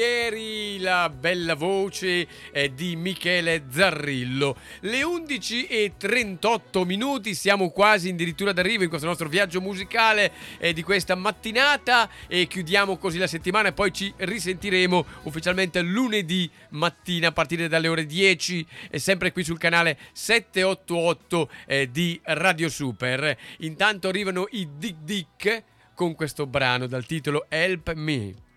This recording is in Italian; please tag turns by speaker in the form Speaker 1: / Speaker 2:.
Speaker 1: Ieri la bella voce di Michele Zarrillo. Le 11:38, siamo quasi addirittura d'arrivo in questo nostro viaggio musicale di questa mattinata e chiudiamo così la settimana e poi ci risentiremo ufficialmente lunedì mattina a partire dalle ore 10 e sempre qui sul canale 788 di Radio Super. Intanto arrivano i Dick Dick con questo brano dal titolo Help Me.